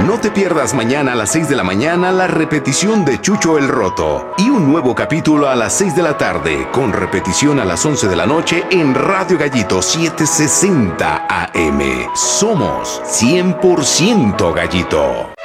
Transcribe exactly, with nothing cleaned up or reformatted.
No te pierdas mañana a las seis de la mañana la repetición de Chucho el Roto y un nuevo capítulo a las seis de la tarde con repetición a las once de la noche en Radio Gallito setecientos sesenta A M. Somos cien por ciento Gallito.